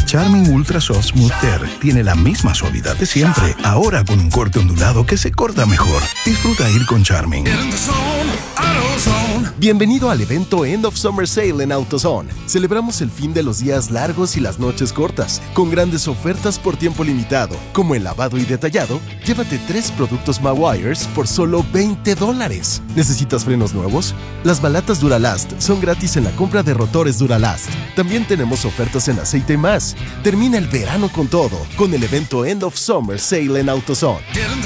Charmin Ultra Soft Smooth Tear tiene la misma suavidad de siempre, ahora con un corte ondulado que se corta mejor. Disfruta ir con Charmin. Bienvenido al evento End of Summer Sale en AutoZone. Celebramos el fin de los días largos y las noches cortas, con grandes ofertas por tiempo limitado, como el lavado y detallado. Llévate 3 productos Mawires por solo $20. ¿Necesitas frenos nuevos? Las balatas Duralast son gratis en la compra de rotores Duralast. También tenemos ofertas en aceite y más. Termina el verano con todo, con el evento End of Summer Sale en AutoZone.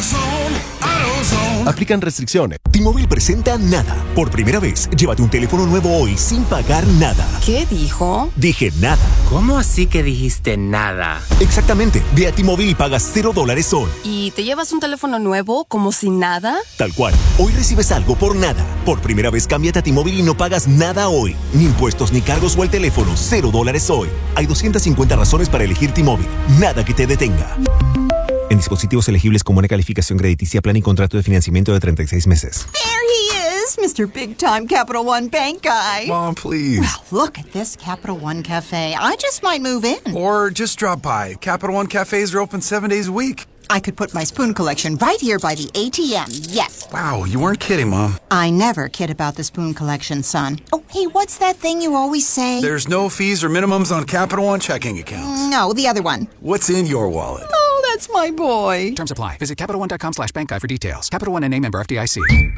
Aplican restricciones. T-Mobile presenta Nada. Por primera vez, llévate un teléfono nuevo hoy sin pagar nada. ¿Qué dijo? Dije nada. ¿Cómo así que dijiste nada? Exactamente. Ve a T-Mobile y pagas $0 hoy. ¿Y te llevas un teléfono nuevo como si nada? Tal cual. Hoy recibes algo por nada. Por primera vez, cámbiate a T-Mobile y no pagas nada hoy. Ni impuestos, ni cargos o el teléfono. $0 hoy. Hay 250 razones para elegir T-Mobile. Nada que te detenga. En dispositivos elegibles con buena calificación crediticia, plan y contrato de financiamiento de 36 meses. There he is, Mr. Big Time Capital One Bank Guy. Mom, please. Well, look at this Capital One Cafe. I just might move in. Or just drop by. Capital One cafes are open 7 days a week. I could put my spoon collection right here by the ATM, yes. Wow, you weren't kidding, Mom. I never kid about the spoon collection, son. Oh, hey, what's that thing you always say? There's no fees or minimums on Capital One checking accounts. No, the other one. What's in your wallet? Oh, that's my boy. Terms apply. Visit CapitalOne.com/bankguy for details. Capital One and a member FDIC.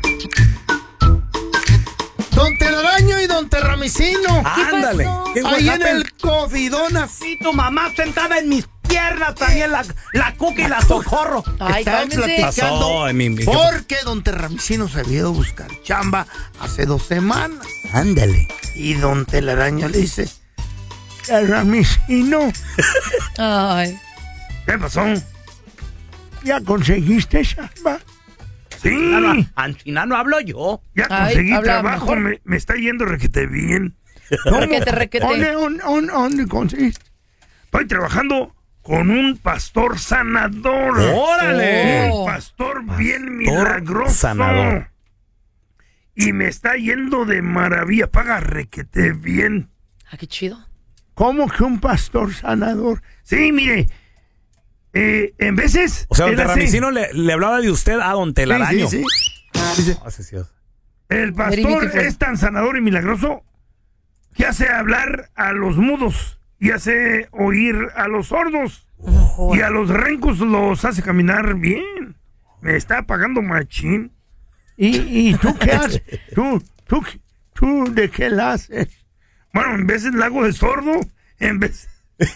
Don Telaraño y Don Terramicino. Ándale. Ahí en el cofidón así. Tu mamá sentada en mis piernas, también la Cuca y la Socorro. Ay, estaban platicando porque Don Terramicino se había ido a buscar chamba hace 2 semanas. Ándale. Y Don Telaraño le dice: Terramicino. Ay. ¿Qué pasó? ¿Ya conseguiste chamba? Sí. Ancina no hablo yo. Ya conseguí trabajo, me está yendo requete bien. Requete. ¿Dónde conseguiste? Estoy trabajando con un pastor sanador. ¡Órale! Un pastor bien milagroso. Sanador. Y me está yendo de maravilla. Paga requete bien. Ah, qué chido. ¿Cómo que un pastor sanador? Sí, mire. En veces... O sea, Don Terramicino le hablaba de usted a Don Telaraño. Sí. Dice, el pastor es tan sanador y milagroso que hace hablar a los mudos y hace oír a los sordos. Y a los rencos los hace caminar bien. Me está pagando machín. ¿Y tú qué haces? ¿Tú de qué la haces? Bueno, en veces la hago de sordo, en vez...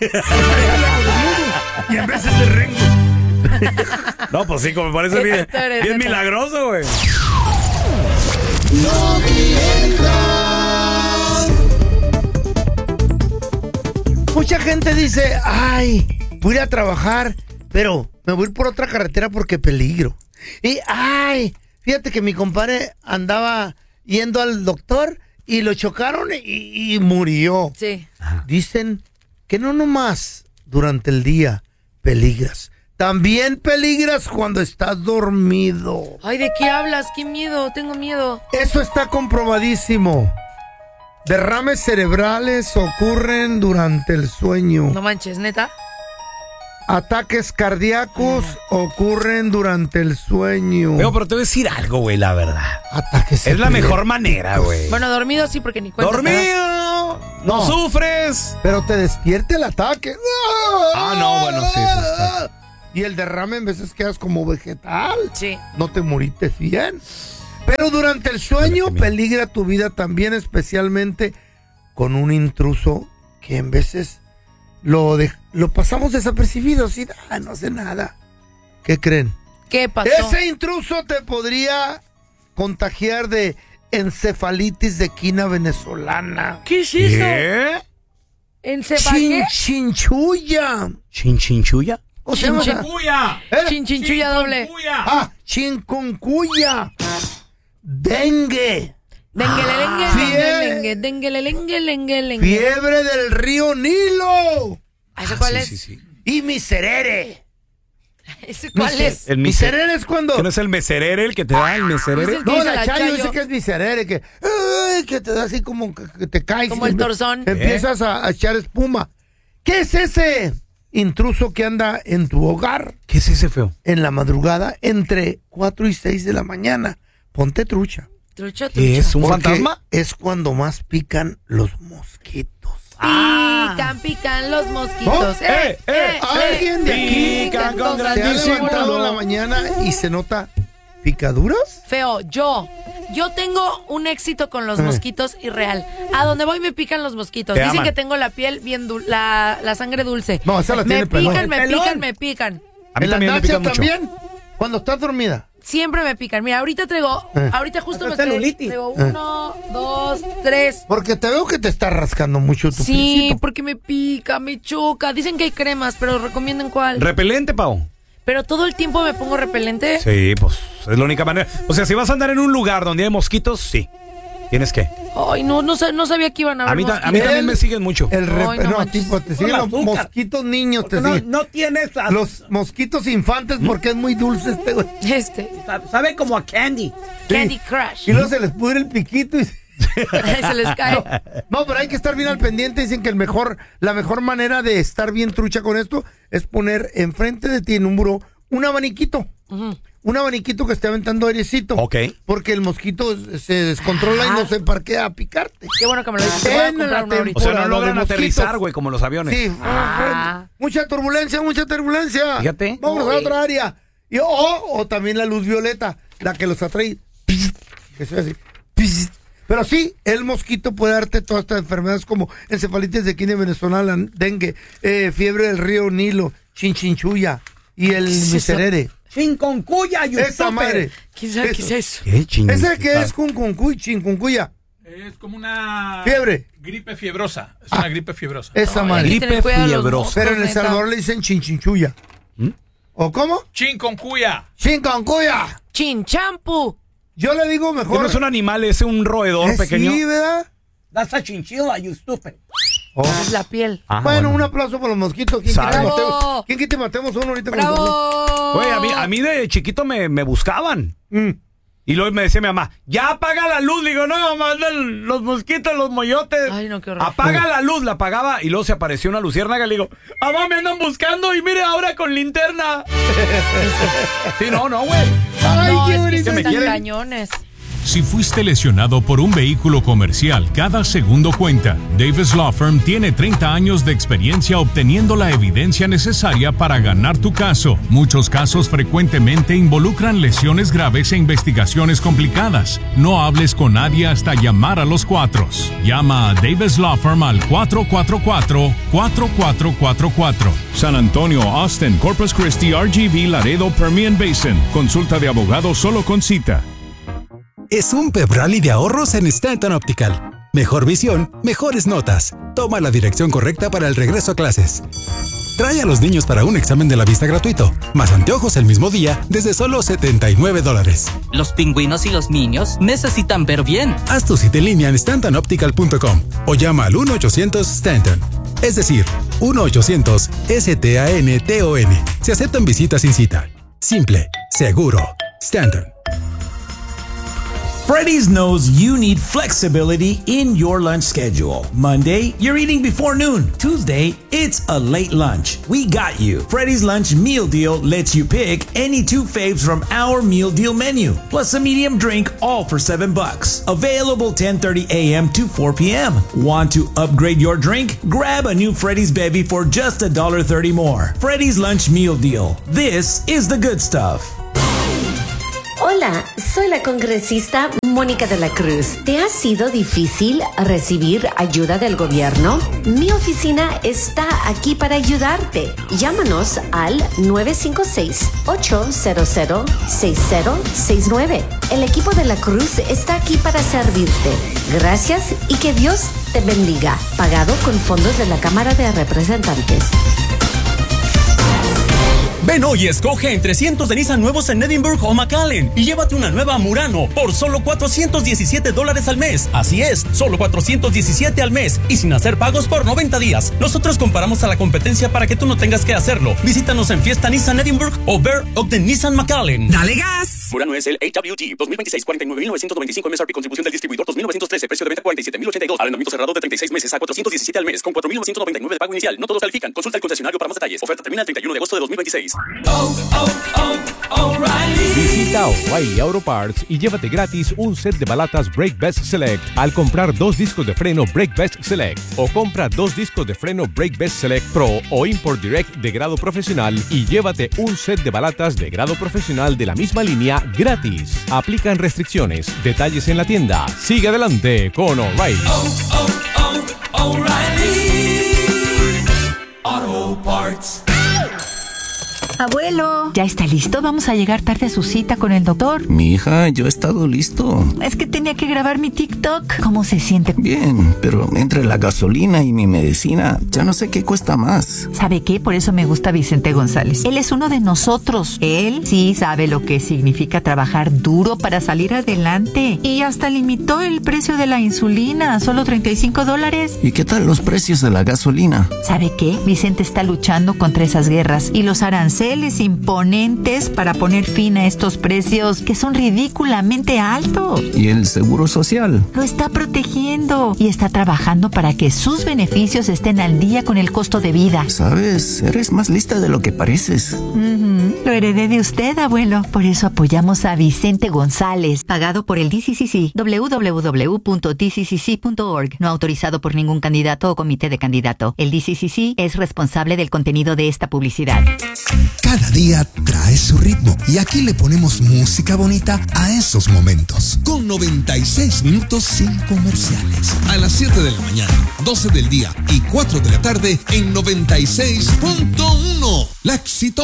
y en veces de rengo. No, pues sí, como me parece bien milagroso, güey. ¡No mientas! Mucha gente dice: ay, voy a ir a trabajar, pero me voy a ir por otra carretera porque peligro. Y ay, fíjate que mi compadre andaba yendo al doctor y lo chocaron y murió. Sí. Dicen que no nomás durante el día peligras, también peligras cuando estás dormido. Ay, ¿de qué hablas? ¡Qué miedo! Tengo miedo. Eso está comprobadísimo. Derrames cerebrales ocurren durante el sueño. No manches, ¿neta? Ataques cardíacos ocurren durante el sueño. Pero te voy a decir algo, güey, la verdad. Ataques es la mejor manera, güey. Bueno, dormido sí, porque ni cuenta. ¡Dormido! ¡No sufres! Pero te despierte el ataque. Ah, no, bueno, sí, eso está. Y el derrame en veces quedas como vegetal. Sí. No te moriste bien. Pero durante el sueño peligra tu vida también, especialmente con un intruso que en veces lo pasamos desapercibido, así, no hace nada. ¿Qué creen? ¿Qué pasó? Ese intruso te podría contagiar de encefalitis de quina venezolana. ¿Qué es eso? ¿Qué? ¿Encefalitis? Chinchinchuya. ¿Chinchinchuya? Chinchinchuya. Chinchinchuya doble. Ah, chincuncuya. Dengue. Fiebre del río Nilo. ¿Ese cuál es? Sí. Y miserere. ¿Ese cuál es? El miserere es cuando... ¿Que no es el meserere el que te da el meserere? No, la Chayo dice que es miserere, que te da así como que te caes. Como el torzón. Empiezas a echar espuma. ¿Qué es ese intruso que anda en tu hogar? ¿Qué es ese, feo? En la madrugada entre 4 y 6 de la mañana. Ponte trucha. Trucha. ¿Qué es, un Porque fantasma? es cuando más pican los mosquitos. Pican los mosquitos. ¿Alguien de aquí pican con se ha grandísimo levantado dolor en la mañana y se nota picaduras? Feo, yo tengo un éxito con los mosquitos irreal. A donde voy me pican los mosquitos. Te Dicen aman. que tengo la piel bien la sangre dulce. No, esa la tiene pelón. Me pican. A mí ¿En también las me pican nachas mucho. también? Cuando estás dormida. Siempre me pican. Mira, ahorita justo me traigo 1, 2, 3. Porque te veo que te está rascando mucho tu Sí, piecito. porque me pica, me choca. Dicen que hay cremas, pero recomienden cuál. Repelente, Pau. Pero todo el tiempo me pongo repelente. Sí, pues es la única manera. O sea, si vas a andar en un lugar donde hay mosquitos, sí. ¿Tienes qué? Ay, no sabía que iban a haber A mí también me siguen mucho. Te siguen los mosquitos niños. Te siguen. No tienes Los mosquitos infantes porque es muy dulce este, güey. Sabe como a candy. Candy Crush. Y luego se les pudre el piquito y se les cae. No, pero hay que estar bien al pendiente. Dicen que la mejor manera de estar bien trucha con esto es poner enfrente de ti en un buró un abaniquito. Un abaniquito que esté aventando airecito. Ok. Porque el mosquito se descontrola y no se parquea a picarte. Qué bueno que me lo dices. Voy a comprar uno ahorita. O sea, no logran aterrizar, güey, como los aviones. Sí. Mucha turbulencia. Fíjate. Vámonos a otra área. O también la luz violeta, la que los atrae. Que se ve así. Pero sí, el mosquito puede darte todas estas enfermedades como encefalitis de quina venezolana, dengue, fiebre del río Nilo, chinchinchuya y el miserere. Chikungunya, esa madre. ¿Quién sabe qué es eso? ¿Ese qué es chikungunya? Es como una fiebre. Gripe fiebrosa. Es una gripe fiebrosa. Esa madre. Gripe fiebrosa. Pero en El Salvador le dicen chinchinchuya. ¿O cómo? Chikungunya. Chikungunya. Chinchampu. Yo le digo mejor. No es un animal, es un roedor pequeño. Sí, ¿verdad? That's a chinchilla, you stupid. Es la piel. Bueno, un aplauso por los mosquitos. ¿Quién quita matemos uno ahorita? ¡Bravo! Güey, a mí de chiquito me buscaban. Y luego me decía mi mamá, ya apaga la luz. Le digo, no, mamá, los mosquitos, los moyotes. Ay, no, qué horror. Apaga la luz, la apagaba. Y luego se apareció una luciérnaga. Le digo, mamá, me andan buscando. Y mire, ahora con linterna. Sí, no, güey. Ay, no, qué es que bonito. están cañones. Si fuiste lesionado por un vehículo comercial, cada segundo cuenta. Davis Law Firm tiene 30 años de experiencia obteniendo la evidencia necesaria para ganar tu caso. Muchos casos frecuentemente involucran lesiones graves e investigaciones complicadas. No hables con nadie hasta llamar a los cuatros. Llama a Davis Law Firm al 444-4444. San Antonio, Austin, Corpus Christi, RGV, Laredo, Permian Basin. Consulta de abogado solo con cita. Es un pep rally de ahorros en Stanton Optical. Mejor visión, mejores notas. Toma la dirección correcta para el regreso a clases. Trae a los niños para un examen de la vista gratuito, más anteojos el mismo día desde solo $79. Los pingüinos y los niños necesitan ver bien. Haz tu cita en línea en StantonOptical.com o llama al 1-800-STANTON. Es decir, 1-800-STANTON. Se aceptan visitas sin cita. Simple, seguro. Stanton. Freddy's knows you need flexibility in your lunch schedule. Monday, you're eating before noon. Tuesday, it's a late lunch. We got you. Freddy's Lunch Meal Deal lets you pick any two faves from our meal deal menu, plus a medium drink, all for $7. Available 10:30 a.m. to 4 p.m. Want to upgrade your drink? Grab a new Freddy's Bevy for just $1.30 more. Freddy's Lunch Meal Deal. This is the good stuff. Hola, soy la congresista Mónica de la Cruz. ¿Te ha sido difícil recibir ayuda del gobierno? Mi oficina está aquí para ayudarte. Llámanos al 956-800-6069. El equipo de la Cruz está aquí para servirte. Gracias y que Dios te bendiga. Pagado con fondos de la Cámara de Representantes. Ven hoy y escoge entre cientos de Nissan nuevos en Edinburgh o McAllen y llévate una nueva Murano por solo $417 al mes. Así es, solo $417 al mes y sin hacer pagos por 90 días. Nosotros comparamos a la competencia para que tú no tengas que hacerlo. Visítanos en Fiesta Nissan Edinburgh o Bear Ogden Nissan McAllen. ¡Dale gas! Murano es el HWG 2026 49.995 MSRP, contribución del distribuidor 2.913, precio de venta 47.082, arrendamiento cerrado de 36 meses a 417 al mes con 4.999 de pago inicial. No todos califican. Consulta el concesionario para más detalles. Oferta termina el 31 de agosto de 2026. Visita O'Reilly Auto Parts y llévate gratis un set de balatas Brake Best Select al comprar 2 discos de freno Brake Best Select, o compra 2 discos de freno Brake Best Select Pro o Import Direct de grado profesional y llévate un set de balatas de grado profesional de la misma línea gratis. Aplican restricciones. Detalles en la tienda. Sigue adelante con O'Reilly. Auto Parts. Abuelo, ¿ya está listo? Vamos a llegar tarde a su cita con el doctor. Mi hija, yo he estado listo. Es que tenía que grabar mi TikTok. ¿Cómo se siente? Bien, pero entre la gasolina y mi medicina, ya no sé qué cuesta más. ¿Sabe qué? Por eso me gusta Vicente González. Él es uno de nosotros. Él sí sabe lo que significa trabajar duro para salir adelante. Y hasta limitó el precio de la insulina a solo $35. ¿Y qué tal los precios de la gasolina? ¿Sabe qué? Vicente está luchando contra esas guerras y los aranceles imponentes para poner fin a estos precios que son ridículamente altos. ¿Y el seguro social? Lo está protegiendo y está trabajando para que sus beneficios estén al día con el costo de vida. ¿Sabes? Eres más lista de lo que pareces. Lo heredé de usted, abuelo. Por eso apoyamos a Vicente González, pagado por el DCCC. www.dccc.org. No autorizado por ningún candidato o comité de candidato. El DCCC es responsable del contenido de esta publicidad. Cada día trae su ritmo y aquí le ponemos música bonita a esos momentos. Con 96 minutos sin comerciales. A las 7 de la mañana, 12 del día y 4 de la tarde en 96.1. La exitosa